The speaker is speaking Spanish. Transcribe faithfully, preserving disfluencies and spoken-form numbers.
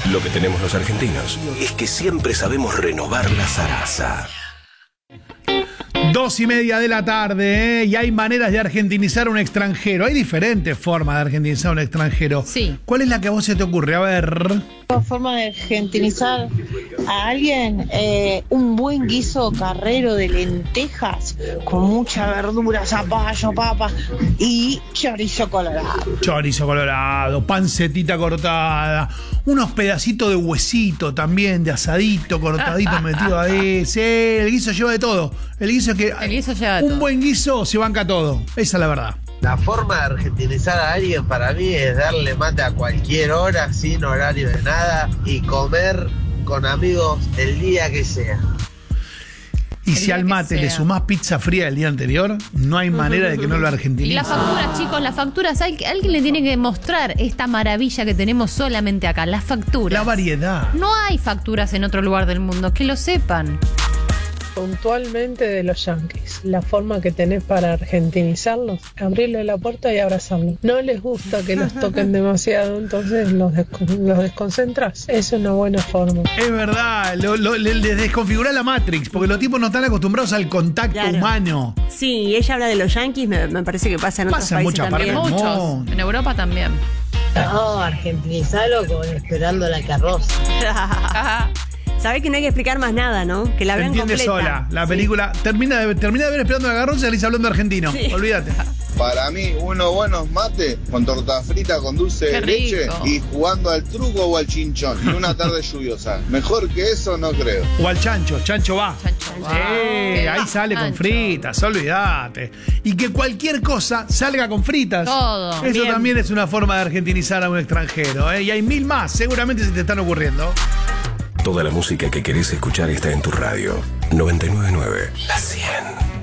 Lo que tenemos los argentinos es que siempre sabemos renovar la zaraza. Dos y media de la tarde, ¿eh? Y hay maneras de argentinizar a un extranjero. Hay diferentes formas de argentinizar a un extranjero. Sí. ¿Cuál es la que a vos se te ocurre? A ver. La forma de argentinizar a alguien, eh, un buen guiso carrero de lentejas con mucha verdura, zapallo, papa y chorizo colorado. Chorizo colorado, pancetita cortada, unos pedacitos de huesito también, de asadito, cortadito metido ahí. Sí, el guiso lleva de todo. El guiso es que El guiso lleva de un todo. buen guiso se banca todo. Esa es la verdad. La forma de argentinizar a alguien para mí es darle mate a cualquier hora, sin horario de nada, y comer con amigos el día que sea. Y El si día al que mate le sea. sumás pizza fría del día anterior, no hay manera de que no lo Y argentinice. las facturas, chicos, las facturas, hay- alguien le tiene que mostrar esta maravilla que tenemos solamente acá, las facturas. La variedad. No hay facturas en otro lugar del mundo, que lo sepan. Puntualmente de los yanquis, la forma que tenés para argentinizarlos, abrirle la puerta y abrazarlos. No les gusta que los toquen demasiado, entonces los, descon- los desconcentras. Es una buena forma. Es verdad, lo, lo- le, le desconfigurá la Matrix, porque los tipos no están acostumbrados al contacto Claro. humano. Sí, y ella habla de los yanquis, me, me parece que pasa en otros Pasa en países muchas también. partes. Muchos. mundo. En Europa también. No, argentinizarlo con esperando la carroza. Sabés que no hay que explicar más nada, ¿no? Que la Se vean entiende completa. sola. La Sí. película termina de, termina de ver Esperando la Garrocha y salís hablando argentino. Sí. Olvídate. Para mí, unos buenos mates con torta frita con dulce Qué de leche rico. y jugando al truco o al chinchón. Y una tarde lluviosa. Mejor que eso no creo. O al chancho, chancho va. Chancho. Sí, Wow. Qué ahí va, sale con chancho. fritas, olvídate. Y que cualquier cosa salga con fritas. Todo. Eso Bien. también es una forma de argentinizar a un extranjero, ¿eh? Y hay mil más, seguramente se te están ocurriendo. Toda la música que querés escuchar está en tu radio. noventa y nueve punto nueve. La cien.